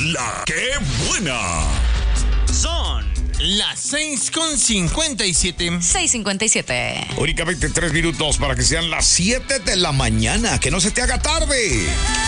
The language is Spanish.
La ¡Qué buena! Son las 6:57. 6:57. Únicamente 3 minutos para que sean las 7 de la mañana. Que no se te haga tarde.